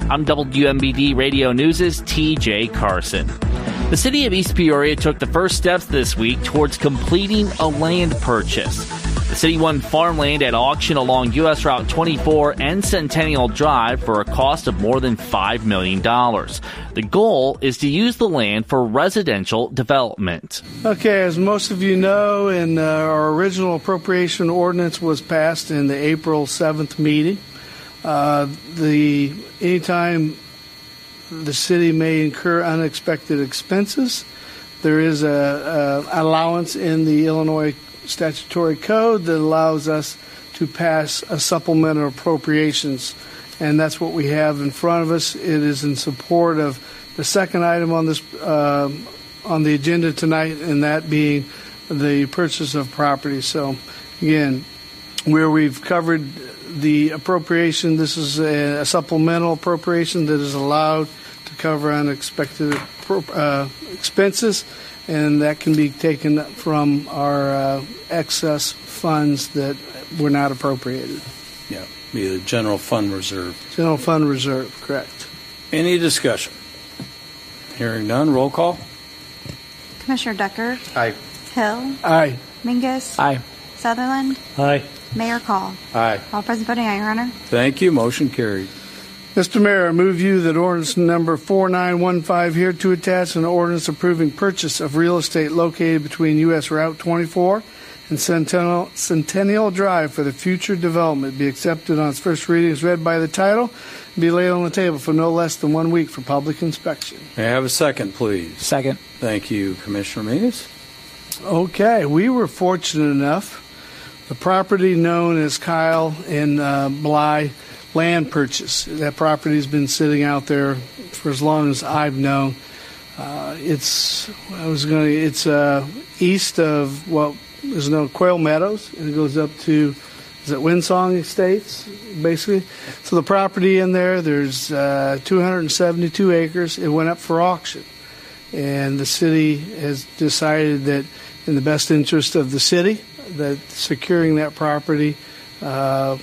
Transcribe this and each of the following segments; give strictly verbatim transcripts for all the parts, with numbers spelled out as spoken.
I'm W M B D Radio News' T J Carson. The city of East Peoria took the first steps this week towards completing a land purchase. The city won farmland at auction along U S Route twenty-four and Centennial Drive for a cost of more than five million dollars. The goal is to use the land for residential development. Okay, as most of you know, in uh, our original appropriation ordinance was passed in the April seventh meeting. Uh, the anytime the city may incur unexpected expenses, there is a, a allowance in the Illinois statutory code that allows us to pass a supplemental appropriations, and that's what we have in front of us. It is in support of the second item on this uh, on the agenda tonight, and that being the purchase of property. So, again, where we've covered the appropriation, this is a, a supplemental appropriation that is allowed to cover unexpected uh, expenses, and that can be taken from our uh, excess funds that were not appropriated. Yeah, be the general fund reserve. General fund reserve, correct. Any discussion? Hearing none, roll call. Commissioner Decker? Aye. Hill? Aye. Mingus? Aye. Sutherland? Aye. Mayor Call? Aye. All present voting aye, Your Honor. Thank you. Motion carried. Mister Mayor, I move you that ordinance number four nine one five here to attach an ordinance approving purchase of real estate located between U S Route twenty-four and Centennial, Centennial Drive for the future development be accepted on its first reading as read by the title and be laid on the table for no less than one week for public inspection. May I have a second, please? Second. Thank you, Commissioner Mingus. Okay, we were fortunate enough. The property known as Kyle and uh, Bly land purchase. That property has been sitting out there for as long as I've known. Uh, it's I was going. It's uh, east of what is known Quail Meadows, and it goes up to is it Windsong Estates, basically. So the property in there, there's uh, two hundred seventy-two acres. It went up for auction, and the city has decided that, in the best interest of the city, that securing that property uh,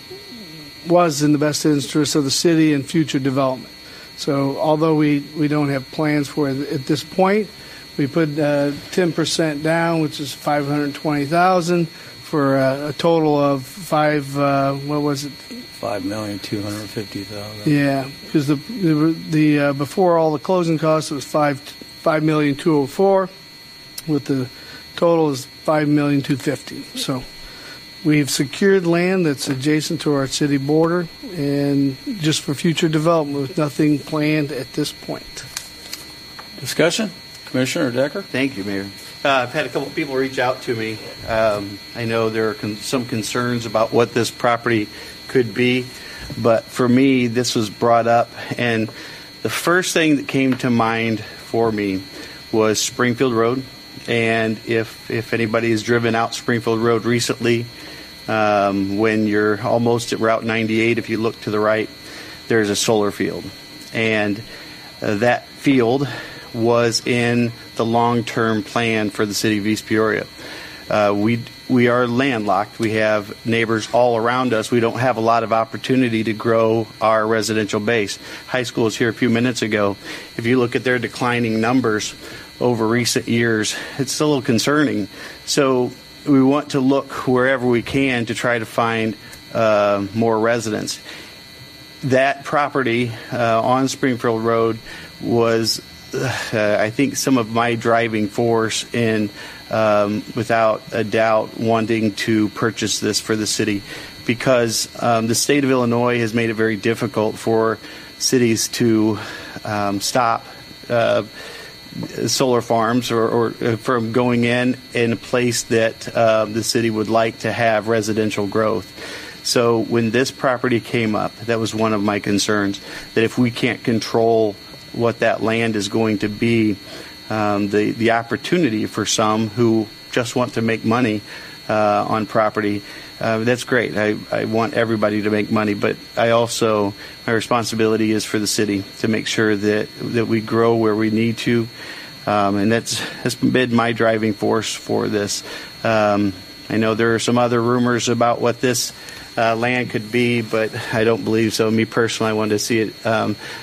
was in the best interest of the city and future development. So although we, we don't have plans for it at this point, we put uh, ten percent down, which is five hundred twenty thousand dollars for a, a total of five, uh, what was it? five million two hundred fifty thousand dollars. Yeah, because the, the, the uh, before all the closing costs, it was five five million two hundred four, with the total is five million two hundred fifty. So we've secured land that's adjacent to our city border and just for future development with nothing planned at this point. Discussion? Commissioner Decker? Thank you, Mayor. Uh, I've had a couple of people reach out to me. Um, I know there are con- some concerns about what this property could be, but for me, this was brought up, and the first thing that came to mind for me was Springfield Road. And if if anybody has driven out Springfield Road recently, um, when you're almost at Route ninety-eight, if you look to the right, there's a solar field. And uh, that field was in the long-term plan for the city of East Peoria. Uh, we we are landlocked. We have neighbors all around us. We don't have a lot of opportunity to grow our residential base. High school was here a few minutes ago. If you look at their declining numbers over recent years, it's a little concerning. So we want to look wherever we can to try to find uh, more residents. That property uh, on Springfield Road was, uh, I think, some of my driving force in, um, without a doubt, wanting to purchase this for the city, because um, the state of Illinois has made it very difficult for cities to um, stop uh, solar farms or, or from going in in a place that uh, the city would like to have residential growth. So when this property came up, that was one of my concerns, that if we can't control what that land is going to be, um, the, the opportunity for some who just want to make money uh, on property, uh, that's great. I, I want everybody to make money, but I also, my responsibility is for the city to make sure that, that we grow where we need to. Um, and that's, that's been my driving force for this. Um, I know there are some other rumors about what this uh, land could be, but I don't believe so. Me personally, I wanted to see it um,